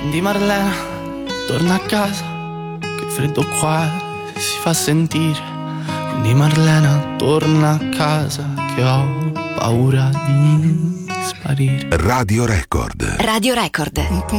Quindi Marlena, torna a casa, che il freddo qua si fa sentire. Quindi Marlena, torna a casa, che ho paura di sparire. Radio Record. Radio Record.